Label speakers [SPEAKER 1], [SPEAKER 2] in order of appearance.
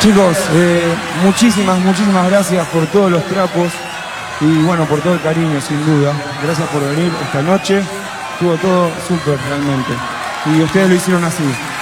[SPEAKER 1] Chicos, muchísimas gracias por todos los trapos y bueno, por todo el cariño, sin duda. Gracias por venir esta noche. Estuvo todo súper realmente. Y ustedes lo hicieron así.